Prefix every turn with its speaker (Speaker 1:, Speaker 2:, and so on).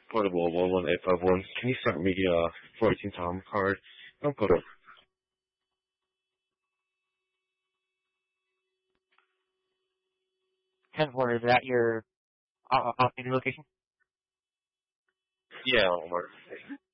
Speaker 1: Portable 11851. Can you start me 418 Tom card? Don't put it.
Speaker 2: 10-4, is that your operating location?
Speaker 1: Yeah, I'll work.